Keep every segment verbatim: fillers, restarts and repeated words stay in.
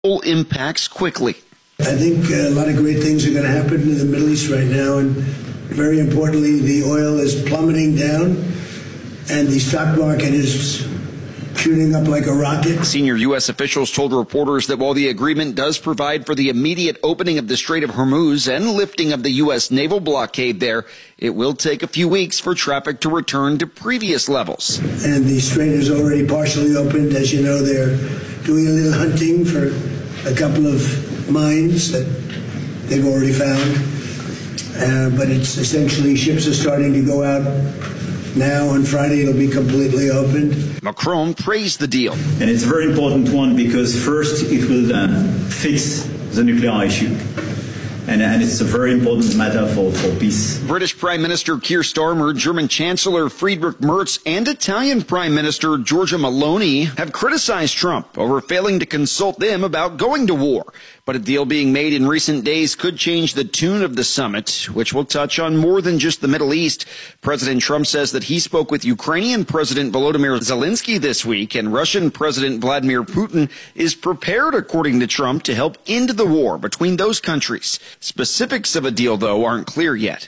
impacts quickly. I think a lot of great things are going to happen in the Middle East right now, and very importantly, the oil is plummeting down, and the stock market is shooting up like a rocket. Senior U S officials told reporters that while the agreement does provide for the immediate opening of the Strait of Hormuz and lifting of the U S naval blockade there, it will take a few weeks for traffic to return to previous levels. And the strait is already partially opened. As you know, they're doing a little hunting for a couple of mines that they've already found. Uh, but it's essentially ships are starting to go out now. On Friday, it'll be completely opened. Macron praised the deal. And it's a very important one because first it will uh, fix the nuclear issue. And, and it's a very important matter for, for peace. British Prime Minister Keir Starmer, German Chancellor Friedrich Merz, and Italian Prime Minister Giorgia Meloni have criticized Trump over failing to consult them about going to war. But a deal being made in recent days could change the tune of the summit, which will touch on more than just the Middle East. President Trump says that he spoke with Ukrainian President Volodymyr Zelensky this week, and Russian President Vladimir Putin is prepared, according to Trump, to help end the war between those countries. Specifics of a deal, though, aren't clear yet.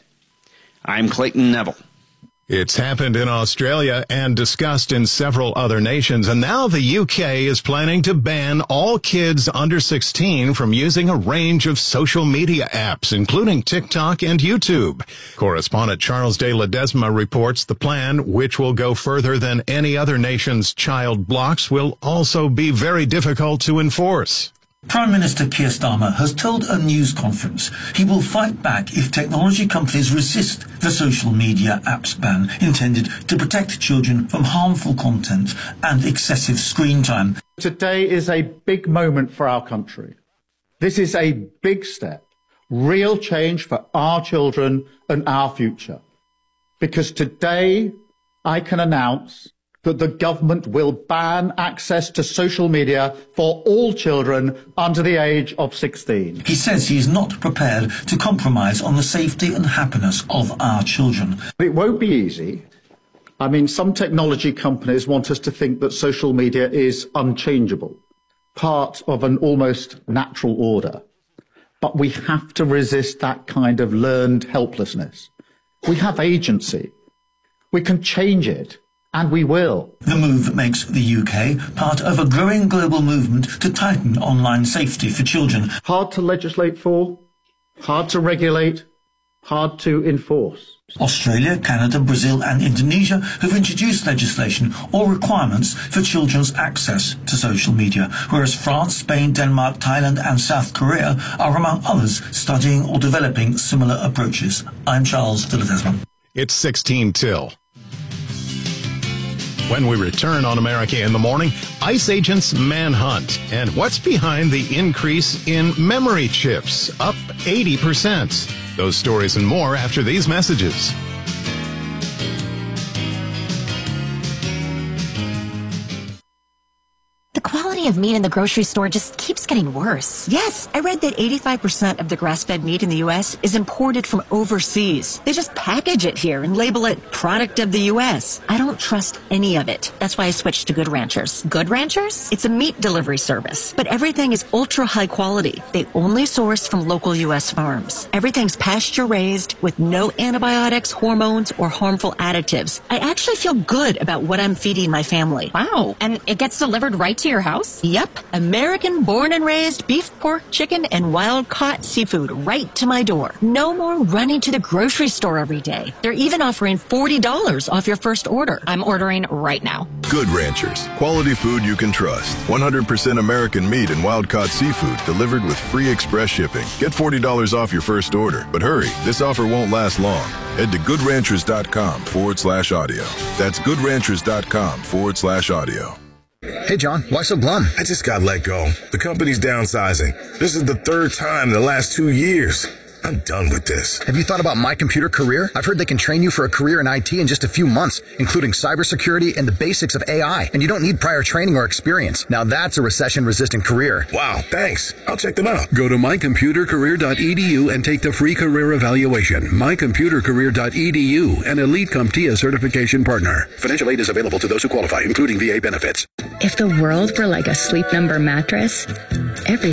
I'm Clayton Neville. It's happened in Australia and discussed in several other nations, and now the U K is planning to ban all kids under sixteen from using a range of social media apps, including TikTok and YouTube. Correspondent Charles de Ledesma reports the plan, which will go further than any other nation's child blocks, will also be very difficult to enforce. Prime Minister Keir Starmer has told a news conference he will fight back if technology companies resist the social media apps ban intended to protect children from harmful content and excessive screen time. Today is a big moment for our country. This is a big step, real change for our children and our future. Because today I can announce that the government will ban access to social media for all children under the age of sixteen. He says he is not prepared to compromise on the safety and happiness of our children. It won't be easy. I mean, some technology companies want us to think that social media is unchangeable, part of an almost natural order. But we have to resist that kind of learned helplessness. We have agency. We can change it. And we will. The move makes the U K part of a growing global movement to tighten online safety for children. Hard to legislate for, hard to regulate, hard to enforce. Australia, Canada, Brazil and Indonesia have introduced legislation or requirements for children's access to social media, whereas France, Spain, Denmark, Thailand and South Korea are among others studying or developing similar approaches. I'm Charles de Ledesma. It's sixteen till. When we return on America in the Morning, ICE agents manhunt. And what's behind the increase in memory chips, up eighty percent? Those stories and more after these messages. The quality of meat in the grocery store just keeps getting worse. Yes, I read that eighty-five percent of the grass-fed meat in the U S is imported from overseas. They just package it here and label it product of the U S. I don't trust any of it. That's why I switched to Good Ranchers. Good Ranchers? It's a meat delivery service, but everything is ultra high quality. They only source from local U S farms. Everything's pasture-raised with no antibiotics, hormones, or harmful additives. I actually feel good about what I'm feeding my family. Wow, and it gets delivered right to your house? Yep. American born and raised beef, pork, chicken, and wild-caught seafood right to my door. No more running to the grocery store every day. They're even offering forty dollars off your first order. I'm ordering right now. Good Ranchers. Quality food you can trust. one hundred percent American meat and wild-caught seafood delivered with free express shipping. Get forty dollars off your first order. But hurry, this offer won't last long. Head to goodranchers.com forward slash audio. That's goodranchers.com forward slash audio. Hey, John, why so glum? I just got let go. The company's downsizing. This is the third time in the last two years. I'm done with this. Have you thought about My Computer Career? I've heard they can train you for a career in I T in just a few months, including cybersecurity and the basics of A I. And you don't need prior training or experience. Now that's a recession-resistant career. Wow, thanks. I'll check them out. Go to my computer career dot e d u and take the free career evaluation. my computer career dot e d u, an Elite CompTIA certification partner. Financial aid is available to those who qualify, including V A benefits. If the world were like a Sleep Number mattress, every